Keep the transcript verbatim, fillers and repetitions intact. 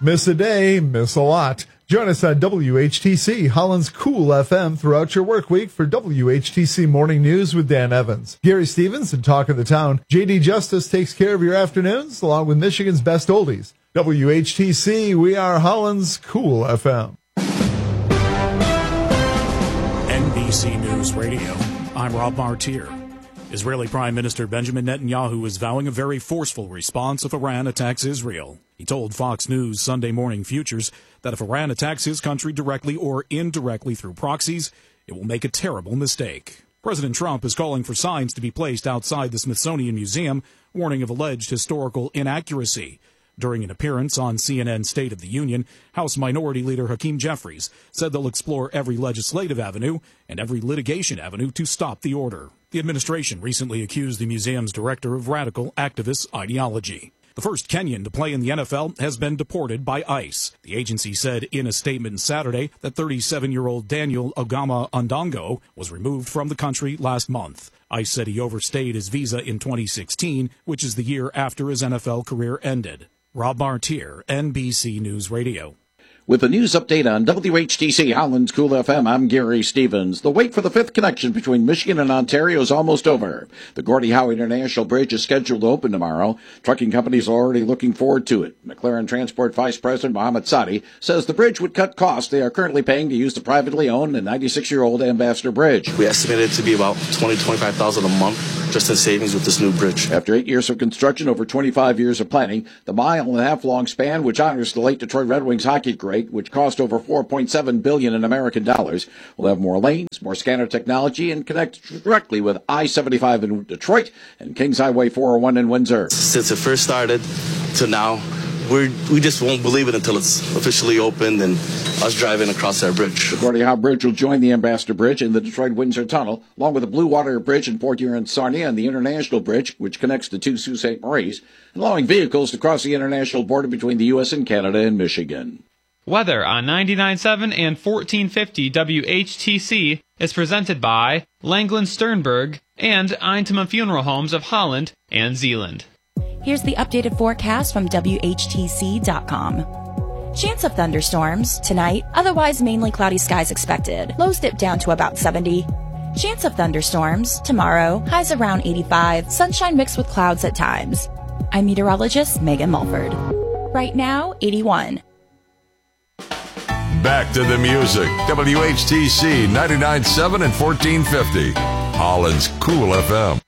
Miss a day, miss a lot. Join us on W H T C, Holland's Cool F M, throughout your work week for W H T C Morning News with Dan Evans. Gary Stevens and Talk of the Town. J D Justice takes care of your afternoons, along with Michigan's best oldies. W H T C, we are Holland's Cool F M. N B C News Radio, I'm Rob Martier. Israeli Prime Minister Benjamin Netanyahu is vowing a very forceful response if Iran attacks Israel. He told Fox News Sunday Morning Futures that if Iran attacks his country directly or indirectly through proxies, it will make a terrible mistake. President Trump is calling for signs to be placed outside the Smithsonian Museum, warning of alleged historical inaccuracy. During an appearance on C N N's State of the Union, House Minority Leader Hakeem Jeffries said they'll explore every legislative avenue and every litigation avenue to stop the order. The administration recently accused the museum's director of radical activist ideology. The first Kenyan to play in the N F L has been deported by ICE. The agency said in a statement Saturday that thirty-seven-year-old Daniel Ogama Ondongo was removed from the country last month. ICE said he overstayed his visa in twenty sixteen, which is the year after his N F L career ended. Rob Martier, N B C News Radio. With the news update on W H T C Holland's Cool F M, I'm Gary Stevens. The wait for the fifth connection between Michigan and Ontario is almost over. The Gordie Howe International Bridge is scheduled to open tomorrow. Trucking companies are already looking forward to it. McLaren Transport Vice President Mohammed Sadi says the bridge would cut costs they are currently paying to use the privately owned and ninety-six-year-old Ambassador Bridge. We estimate it to be about twenty thousand dollars, twenty-five thousand dollars a month just in savings with this new bridge. After eight years of construction, over twenty-five years of planning, the mile and a half long span, which honors the late Detroit Red Wings hockey great, which cost over four point seven billion dollars in American dollars, will have more lanes, more scanner technology, and connect directly with I seventy-five in Detroit and Kings Highway four oh one in Windsor. Since it first started to now, We're, we just won't believe it until it's officially opened and us driving across that bridge. The Gordie Howe Bridge will join the Ambassador Bridge and the Detroit-Windsor Tunnel, along with the Blue Water Bridge in Port Huron, Sarnia, and the International Bridge, which connects the two Sault Ste. Maries, allowing vehicles to cross the international border between the U S and Canada and Michigan. Weather on ninety-nine point seven and fourteen fifty W H T C is presented by Langland Sternberg and Eintema Funeral Homes of Holland and Zealand. Here's the updated forecast from W H T C dot com. Chance of thunderstorms tonight, otherwise mainly cloudy skies expected. Lows dip down to about seventy. Chance of thunderstorms tomorrow, highs around eighty-five, sunshine mixed with clouds at times. I'm meteorologist Megan Mulford. Right now, eighty-one. Back to the music. W H T C ninety-nine point seven and fourteen fifty. Holland's Cool F M.